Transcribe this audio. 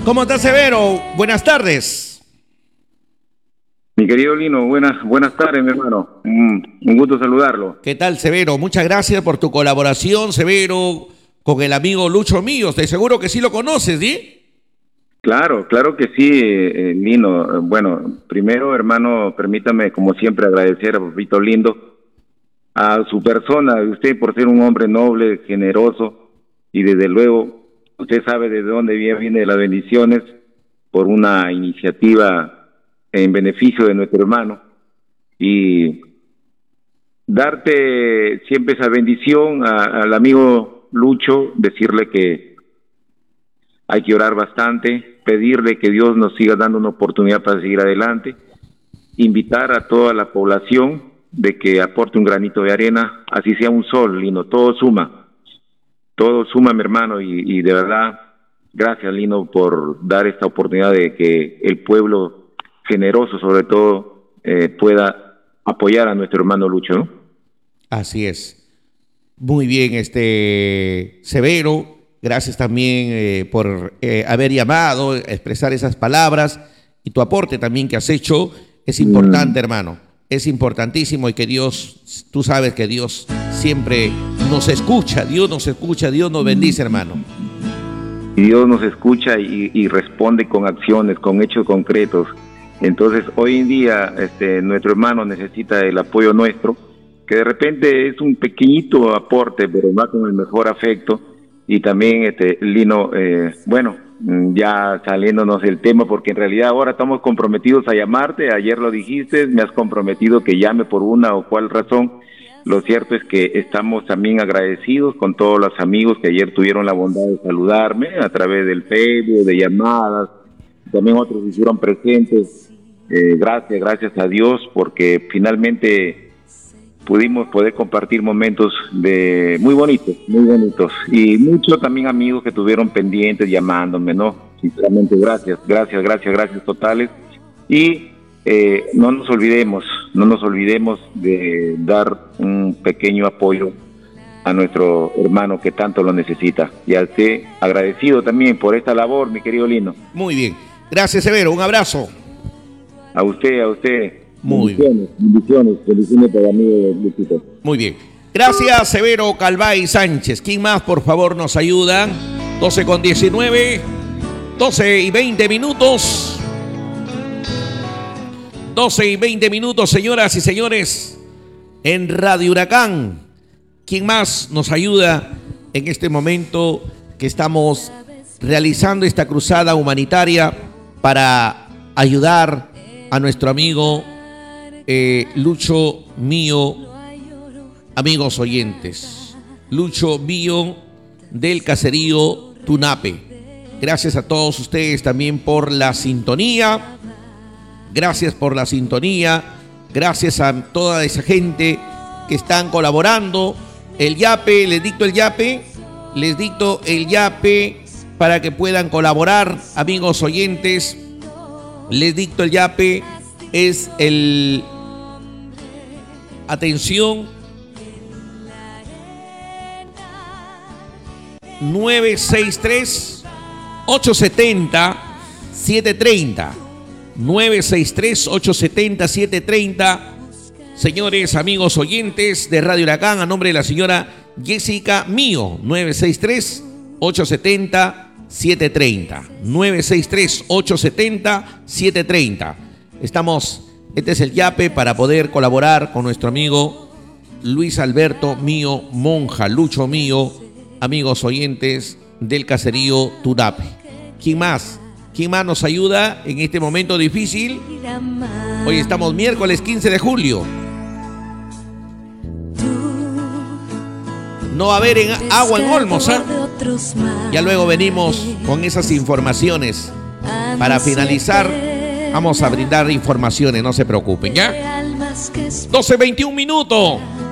¿Cómo está, Severo? Buenas tardes. Mi querido Lino, buenas tardes, mi hermano. Un gusto saludarlo. ¿Qué tal, Severo? Muchas gracias por tu colaboración, Severo, con el amigo Lucho Mío. Estoy seguro que sí lo conoces, ¿sí? Claro que sí, Lino. Bueno, primero, hermano, permítame, como siempre, agradecer a Papito Lindo, a su persona, a usted por ser un hombre noble, generoso, y desde luego, usted sabe de dónde vienen las bendiciones por una iniciativa en beneficio de nuestro hermano, y darte siempre esa bendición al amigo Lucho, decirle que hay que orar bastante, pedirle que Dios nos siga dando una oportunidad para seguir adelante, invitar a toda la población de que aporte un granito de arena, así sea un sol, Lino, todo suma, mi hermano, y de verdad, gracias, Lino, por dar esta oportunidad de que el pueblo generoso, sobre todo, pueda apoyar a nuestro hermano Lucho, ¿no? Así es. Muy bien, Severo. Gracias también por haber llamado, expresar esas palabras y tu aporte también que has hecho. Es importante, hermano. Es importantísimo y que Dios, tú sabes que Dios siempre nos escucha. Dios nos bendice, hermano. Y Dios nos escucha y responde con acciones, con hechos concretos. Entonces, hoy en día, nuestro hermano necesita el apoyo nuestro, que de repente es un pequeñito aporte, pero va con el mejor afecto. Y también, Lino, bueno, ya saliéndonos del tema, porque en realidad ahora estamos comprometidos a llamarte. Ayer lo dijiste, me has comprometido que llame por una o cual razón. Lo cierto es que estamos también agradecidos con todos los amigos que ayer tuvieron la bondad de saludarme a través del Facebook, de llamadas. También otros se hicieron presentes. Gracias a Dios, porque finalmente pudimos poder compartir momentos muy bonitos, y muchos también amigos que tuvieron pendientes llamándome, ¿no? Sinceramente, gracias totales, y no nos olvidemos de dar un pequeño apoyo a nuestro hermano que tanto lo necesita, y a usted agradecido también por esta labor, mi querido Lino. Muy bien, gracias, Severo, un abrazo. A usted. Muy bien. Bendiciones para mí, Luchito. Muy bien. Gracias, Severo Calvay Sánchez. ¿Quién más, por favor, nos ayuda? 12:19, 12:20 minutos. 12:20 minutos, señoras y señores, en Radio Huracán. ¿Quién más nos ayuda en este momento que estamos realizando esta cruzada humanitaria para ayudar a nuestro amigo Lucho Mío? Amigos oyentes, Lucho Mío del caserío Tunape. Gracias a todos ustedes también por la sintonía. Gracias por la sintonía. Gracias a toda esa gente que están colaborando. El yape, les dicto el yape para que puedan colaborar, amigos oyentes. Les dicto el yape, es el... Atención, 963-870-730. 963-870-730. Señores, amigos oyentes de Radio Huracán, a nombre de la señora Jessica Mío, 963-870-730. 963-870-730. Este es el yape para poder colaborar con nuestro amigo Luis Alberto Mío Monja, Lucho Mío, amigos oyentes del caserío Tunape. ¿Quién más nos ayuda en este momento difícil? Hoy estamos miércoles 15 de julio. No va a haber agua en Olmos, ¿eh? Ya luego venimos con esas informaciones. Para finalizar, vamos a brindar informaciones, no se preocupen, ¿ya? 12:21 minutos.